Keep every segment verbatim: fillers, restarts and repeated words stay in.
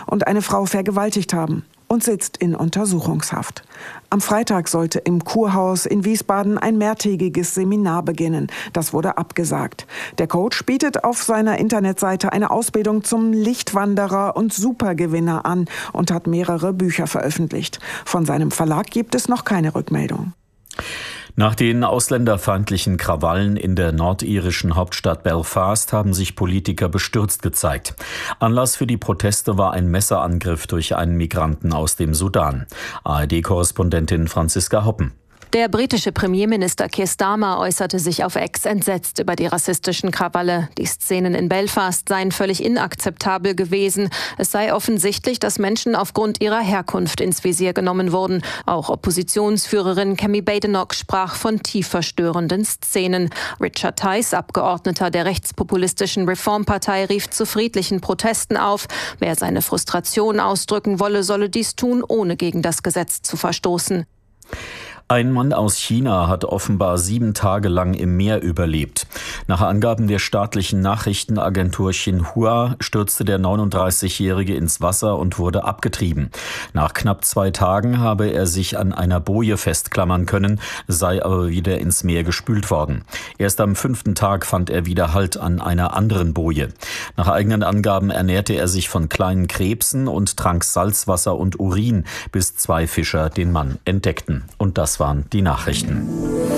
und eine Frau vergewaltigt haben und sitzt in Untersuchungshaft. Am Freitag sollte im Kurhaus in Wiesbaden ein mehrtägiges Seminar beginnen. Das wurde abgesagt. Der Coach bietet auf seiner Internetseite eine Ausbildung zum Lichtwanderer und Supergewinner an und hat mehrere Bücher veröffentlicht. Von seinem Verlag gibt es noch keine Rückmeldung. Nach den ausländerfeindlichen Krawallen in der nordirischen Hauptstadt Belfast haben sich Politiker bestürzt gezeigt. Anlass für die Proteste war ein Messerangriff durch einen Migranten aus dem Sudan. A R D-Korrespondentin Franziska Hoppen. Der britische Premierminister Keir Starmer äußerte sich auf X entsetzt über die rassistischen Krawalle. Die Szenen in Belfast seien völlig inakzeptabel gewesen. Es sei offensichtlich, dass Menschen aufgrund ihrer Herkunft ins Visier genommen wurden. Auch Oppositionsführerin Kemi Badenoch sprach von tief verstörenden Szenen. Richard Tice, Abgeordneter der rechtspopulistischen Reformpartei, rief zu friedlichen Protesten auf. Wer seine Frustration ausdrücken wolle, solle dies tun, ohne gegen das Gesetz zu verstoßen. Ein Mann aus China hat offenbar sieben Tage lang im Meer überlebt. Nach Angaben der staatlichen Nachrichtenagentur Xinhua stürzte der neununddreißigjährige ins Wasser und wurde abgetrieben. Nach knapp zwei Tagen habe er sich an einer Boje festklammern können, sei aber wieder ins Meer gespült worden. Erst am fünften Tag fand er wieder Halt an einer anderen Boje. Nach eigenen Angaben ernährte er sich von kleinen Krebsen und trank Salzwasser und Urin, bis zwei Fischer den Mann entdeckten. Und das waren die Nachrichten.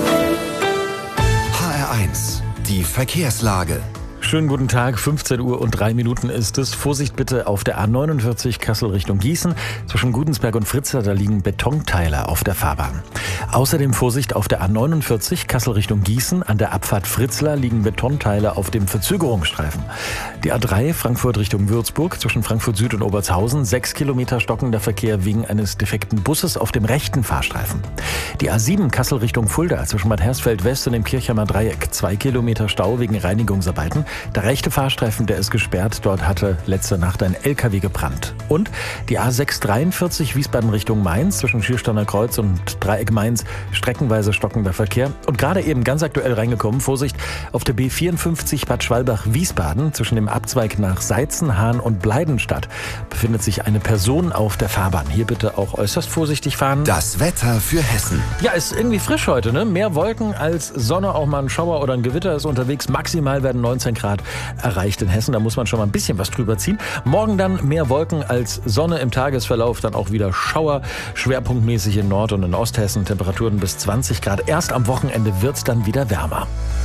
H R eins, die Verkehrslage. Schönen guten Tag, fünfzehn Uhr und drei Minuten ist es. Vorsicht bitte auf der A neunundvierzig Kassel Richtung Gießen. Zwischen Gudensberg und Fritzlar, da liegen Betonteile auf der Fahrbahn. Außerdem Vorsicht auf der A neunundvierzig Kassel Richtung Gießen. An der Abfahrt Fritzlar liegen Betonteile auf dem Verzögerungsstreifen. Die A drei Frankfurt Richtung Würzburg zwischen Frankfurt Süd und Obertshausen. Sechs Kilometer stockender Verkehr wegen eines defekten Busses auf dem rechten Fahrstreifen. Die A sieben Kassel Richtung Fulda zwischen Bad Hersfeld West und dem Kirchheimer Dreieck. Zwei Kilometer Stau wegen Reinigungsarbeiten. Der rechte Fahrstreifen, der ist gesperrt. Dort hatte letzte Nacht ein L K W gebrannt. Und die A sechs dreiundvierzig Wiesbaden Richtung Mainz zwischen Schiersteiner Kreuz und Dreieck Mainz. Streckenweise stockender Verkehr. Und gerade eben ganz aktuell reingekommen, Vorsicht, auf der B vierundfünfzig Bad Schwalbach-Wiesbaden zwischen dem Abzweig nach Seizen, Hahn und Bleidenstadt befindet sich eine Person auf der Fahrbahn. Hier bitte auch äußerst vorsichtig fahren. Das Wetter für Hessen. Ja, ist irgendwie frisch heute, ne? Mehr Wolken als Sonne, auch mal ein Schauer oder ein Gewitter ist unterwegs. Maximal werden neunzehn Grad erreicht in Hessen. Da muss man schon mal ein bisschen was drüber ziehen. Morgen dann mehr Wolken als Sonne, im Tagesverlauf dann auch wieder Schauer. Schwerpunktmäßig in Nord- und in Osthessen. Temperaturen bis zwanzig Grad. Erst am Wochenende wird es dann wieder wärmer.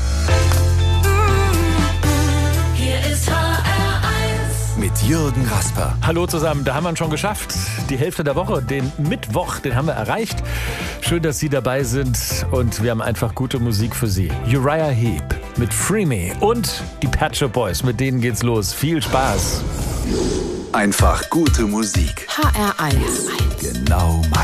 Hier ist H R eins mit Jürgen Rasper. Hallo zusammen, da haben wir es schon geschafft. Die Hälfte der Woche, den Mittwoch, den haben wir erreicht. Schön, dass Sie dabei sind und wir haben einfach gute Musik für Sie. Uriah Heep mit Free Me und die Pet Shop Boys, mit denen geht's los. Viel Spaß. Einfach gute Musik. H R eins. Genau mein